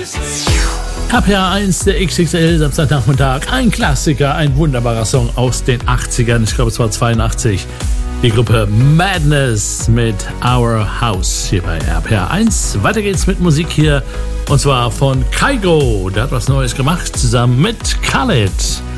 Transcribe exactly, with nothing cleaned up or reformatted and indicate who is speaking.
Speaker 1: R P R eins, der X X L, Samstagnachmittag, ein Klassiker, ein wunderbarer Song aus den achtzigern, ich glaube es war zweiundachtzig. Die Gruppe Madness mit Our House hier bei R P R eins. Weiter geht's mit Musik hier und zwar von Kygo. Der hat was Neues gemacht zusammen mit Khaled.